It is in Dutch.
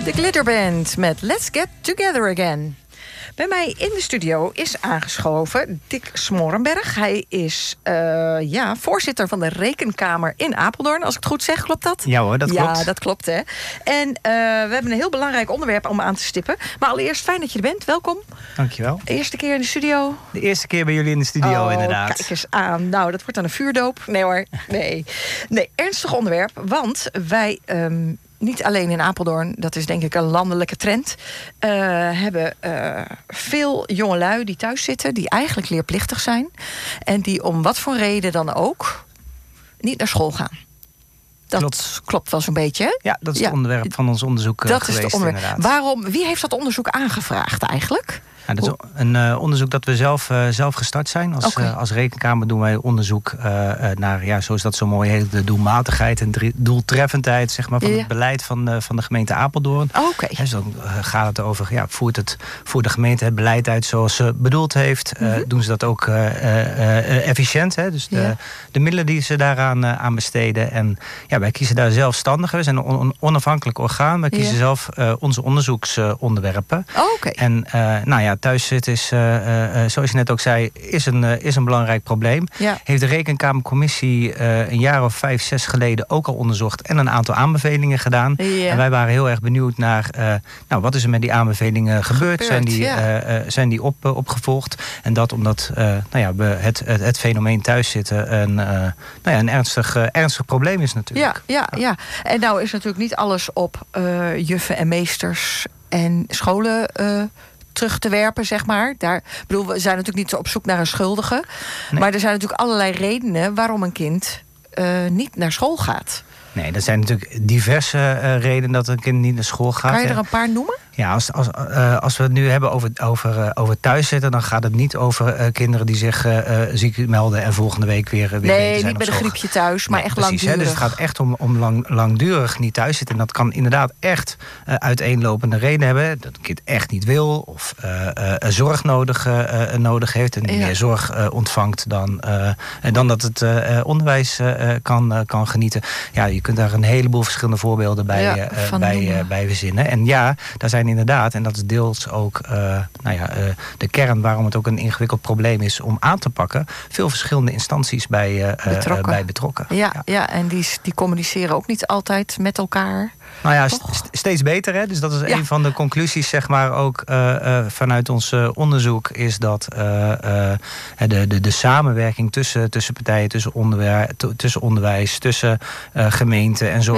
De Glitterband met Let's Get Together Again. Bij mij in de studio is aangeschoven Dick Smorenberg. Hij is voorzitter van de Rekenkamer in Apeldoorn. Als ik het goed zeg, klopt dat? Ja hoor, dat klopt. Ja, dat klopt, hè. En we hebben een heel belangrijk onderwerp om aan te stippen. Maar allereerst, fijn dat je er bent. Welkom. Dankjewel. Eerste keer in de studio. De eerste keer bij jullie in de studio, inderdaad. Kijk eens aan. Nou, dat wordt dan een vuurdoop. Nee hoor, nee, ernstig onderwerp. Want wij... niet alleen in Apeldoorn, dat is denk ik een landelijke trend... hebben veel jongelui die thuis zitten... die eigenlijk leerplichtig zijn... en die om wat voor reden dan ook niet naar school gaan. Dat klopt wel zo'n beetje, hè? Ja, dat is het onderwerp van ons onderzoek geweest, inderdaad. Wie heeft dat onderzoek aangevraagd eigenlijk? Ja, dat is een onderzoek dat we zelf gestart zijn. Als Rekenkamer doen wij onderzoek naar, zoals dat zo mooi heet... de doelmatigheid en doeltreffendheid zeg maar, van het beleid van de gemeente Apeldoorn. Dus dan gaat het over, voert de gemeente het beleid uit zoals ze bedoeld heeft? Doen ze dat ook efficiënt? Hè? Dus de middelen die ze daaraan aan besteden. En wij kiezen daar zelfstandig. We zijn een onafhankelijk orgaan. We kiezen zelf onze onderzoeksonderwerpen. En thuis zitten is, zoals je net ook zei, is een belangrijk probleem. Ja. Heeft de Rekenkamercommissie een jaar of 5, 6 geleden ook al onderzocht en een aantal aanbevelingen gedaan. Ja. En wij waren heel erg benieuwd naar wat is er met die aanbevelingen gebeurd? Zijn die opgevolgd? En dat omdat het fenomeen thuiszitten een ernstig probleem is natuurlijk. Ja. En nou is natuurlijk niet alles op juffen en meesters en scholen terug te werpen, zeg maar. We zijn natuurlijk niet op zoek naar een schuldige. Nee. Maar er zijn natuurlijk allerlei redenen waarom een kind niet naar school gaat. Nee, er zijn natuurlijk diverse redenen dat een kind niet naar school gaat. Kan je er een paar noemen? Ja, als we het nu hebben over thuiszitten... dan gaat het niet over kinderen die zich ziek melden... en volgende week weer zijn niet met een griepje thuis, maar echt langdurig. Dus het gaat echt om langdurig niet thuiszitten. En dat kan inderdaad echt uiteenlopende redenen hebben. Dat een kind echt niet wil of zorg nodig heeft... en meer zorg ontvangt dan dat het onderwijs kan genieten. Ja, je kunt daar een heleboel verschillende voorbeelden bij verzinnen. En daar zijn inderdaad, en dat is deels ook de kern waarom het ook een ingewikkeld probleem is om aan te pakken, veel verschillende instanties bij betrokken. Ja, en die communiceren ook niet altijd met elkaar. Nou ja, steeds beter. Hè? Dus dat is een van de conclusies, zeg maar, ook vanuit ons onderzoek, is dat de samenwerking tussen partijen, tussen onderwijs, tussen gemeenten en zo